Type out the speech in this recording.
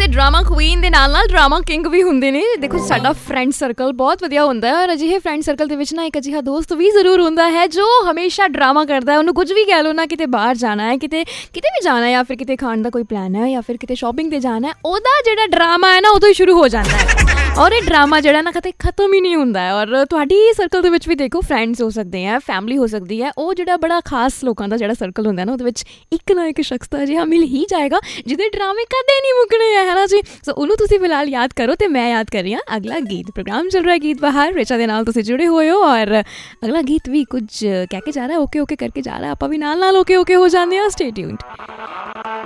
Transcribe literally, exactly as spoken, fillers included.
ਵੈਸੇ drama Queen ਦੇ ਨਾਲ ਨਾਲ ਡਰਾਮਾ ਕਿੰਗ ਵੀ ਹੁੰਦੇ ਨੇ। ਦੇਖੋ ਸਾਡਾ ਫਰੈਂਡ ਸਰਕਲ ਬਹੁਤ ਵਧੀਆ ਹੁੰਦਾ ਹੈ ਔਰ ਅਜਿਹੇ ਫਰੈਂਡ ਸਰਕਲ ਦੇ ਵਿੱਚ ਨਾ ਇੱਕ ਅਜਿਹਾ ਦੋਸਤ ਵੀ ਜ਼ਰੂਰ ਹੁੰਦਾ ਹੈ ਜੋ ਹਮੇਸ਼ਾ ਡਰਾਮਾ ਕਰਦਾ ਹੈ। ਉਹਨੂੰ ਕੁਝ ਵੀ ਕਹਿ ਲਓ ਨਾ, ਕਿਤੇ ਬਾਹਰ ਜਾਣਾ ਹੈ, ਕਿਤੇ ਕਿਤੇ ਵੀ ਜਾਣਾ ਜਾਂ ਫਿਰ ਕਿਤੇ ਖਾਣ ਦਾ ਕੋਈ ਪਲਾਨ ਹੈ ਜਾਂ ਫਿਰ ਕਿਤੇ ਸ਼ੋਪਿੰਗ 'ਤੇ ਜਾਣਾ ਹੈ, ਉਹਦਾ ਜਿਹੜਾ ਡਰਾਮਾ ਹੈ ਨਾ ਉਦੋਂ ਹੀ ਸ਼ੁਰੂ ਹੋ ਜਾਂਦਾ ਹੈ ਔਰ ਇਹ ਡਰਾਮਾ ਜਿਹੜਾ ਨਾ ਕਦੇ ਖਤਮ ਹੀ ਨਹੀਂ ਹੁੰਦਾ ਹੈ। ਔਰ ਤੁਹਾਡੀ ਸਰਕਲ ਦੇ ਵਿੱਚ ਵੀ ਦੇਖੋ ਫਰੈਂਡਸ ਹੋ ਸਕਦੇ ਹੈ, ਫੈਮਿਲੀ ਹੋ ਸਕਦੀ ਹੈ, ਉਹ ਜਿਹੜਾ ਬੜਾ ਖਾਸ ਲੋਕਾਂ ਦਾ ਜਿਹੜਾ ਸਰਕਲ ਹੁੰਦਾ ਨਾ ਉਹਦੇ ਵਿੱਚ ਇੱਕ ਨਾ ਇੱਕ ਸ਼ਖਸ ਤਾਂ ਅਜਿਹਾ ਮਿਲ ਹੀ ਜਾਏਗਾ ਜਿਹਦੇ ਡਰਾਮੇ ਕਦੇ ਨਹੀਂ ਮੁੱਕਣੇ ਹੈ, ਹੈ ਨਾ ਜੀ। ਸੋ ਉਹਨੂੰ ਤੁਸੀਂ ਫਿਲਹਾਲ ਯਾਦ ਕਰੋ ਅਤੇ ਮੈਂ ਯਾਦ ਕਰ ਰਹੀ ਹਾਂ ਅਗਲਾ ਗੀਤ। ਪ੍ਰੋਗਰਾਮ ਚੱਲ ਰਿਹਾ ਗੀਤ ਬਹਾਰ, ਰਿਚਾ ਦੇ ਨਾਲ ਤੁਸੀਂ ਜੁੜੇ ਹੋਏ ਹੋ ਔਰ ਅਗਲਾ ਗੀਤ ਵੀ ਕੁਝ ਕਹਿ ਕੇ ਜਾ ਰਿਹਾ, ਓਕੇ ਓਕੇ ਕਰਕੇ ਜਾ ਰਿਹਾ, ਆਪਾਂ ਵੀ ਨਾਲ ਨਾਲ ਓਕੇ ਓਕੇ ਹੋ ਜਾਂਦੇ ਹਾਂ। Stay tuned.